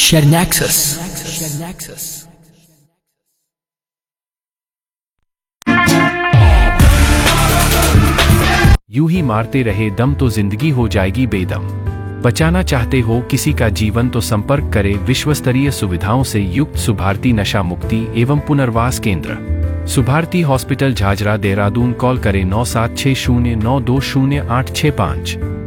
Shernaxus. यूं ही मारते रहे दम तो जिंदगी हो जाएगी बेदम। बचाना चाहते हो किसी का जीवन तो संपर्क करें विश्वस्तरीय सुविधाओं से युक्त सुभारती नशा मुक्ति एवं पुनर्वास केंद्र, सुभारती हॉस्पिटल झाझरा देहरादून। कॉल करें 9760920865।